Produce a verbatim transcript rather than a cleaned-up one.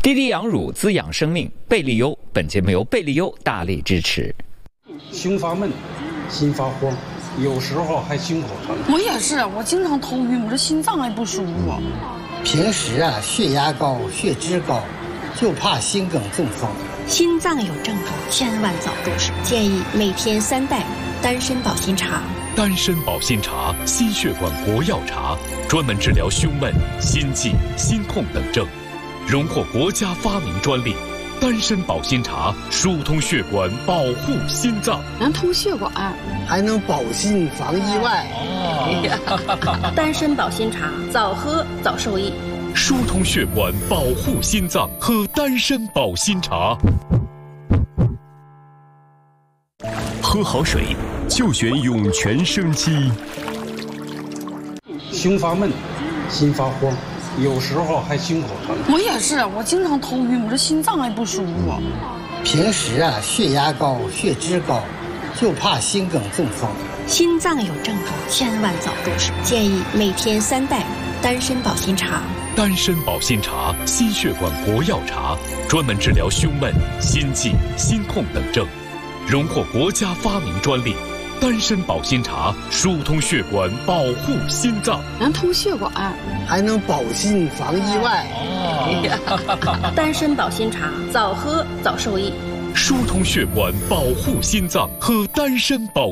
滴滴羊乳滋养生命，贝利优。本节目由贝利优大力支持。 胸发闷，心发慌，有时候还心口疼。 我也是，我经常头晕，我这心脏还不舒服。 平时啊，血压高，血脂高，就怕心梗中风。 心脏有症状，千万早重视。建议每天三袋丹参保心茶。 丹参保心茶，心血管国药茶，专门治疗胸闷、心悸、心痛等症，荣获国家发明专利。丹参保心茶疏通血管，保护心脏， 能通血管， 还能保心防意外。 哦、丹参保心茶，早喝早受益。 疏通血管，保护心脏，喝丹参保心茶。 喝好水就选涌泉生机。 胸发闷，心发慌，有时候还心口疼。 我也是，我经常头晕，我这心脏还不舒服。 平时啊，血压高，血脂高，就怕心梗中风。 心脏有症状，千万早重视。建议每天三袋丹参保心茶。 丹参保心茶，心血管国药茶，专门治疗胸闷、心悸、心痛等症，荣获国家发明专利。丹参保心茶疏通血管，保护心脏， 能通血管， 还能保心防意外。 哦、丹参保心茶，早喝早受益。 疏通血管，保护心脏，喝丹参保